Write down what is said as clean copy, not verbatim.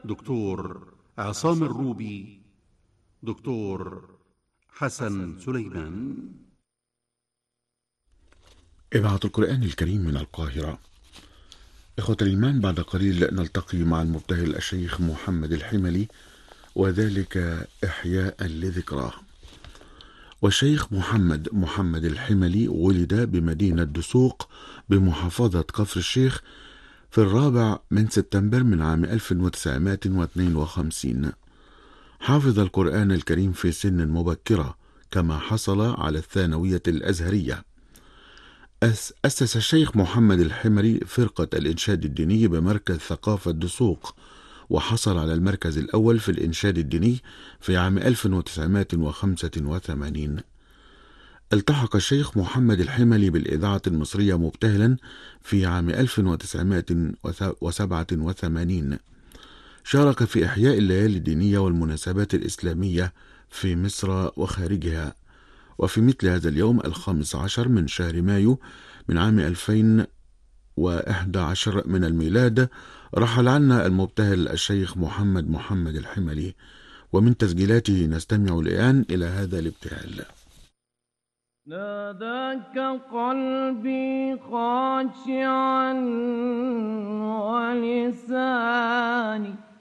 دكتور عصام الروبي، دكتور حسن سليمان. إذاعة القرآن الكريم من القاهرة. إخوة الإيمان، بعد قليل نلتقي مع المبتهل الشيخ محمد الحملي، وذلك إحياء لذكراه. والشيخ محمد الحملي ولد بمدينة دسوق بمحافظة كفر الشيخ في 4 سبتمبر من عام 1952. حافظ القرآن الكريم في سن مبكرة، كما حصل على الثانوية الأزهرية. أسس الشيخ محمد الحملي فرقة الإنشاد الديني بمركز ثقافة دسوق، وحصل على المركز الأول في الإنشاد الديني في عام 1985. التحق الشيخ محمد الحملي بالإذاعة المصرية مبتهلا في عام 1987. شارك في إحياء الليالي الدينية والمناسبات الإسلامية في مصر وخارجها. وفي مثل هذا اليوم 15 من شهر مايو من عام 2011 من الميلاد رحل عنا المبتهل الشيخ محمد الحملي، ومن تسجيلاته نستمع الآن إلى هذا الابتهال. ناداك قلبي خاشعا ولساني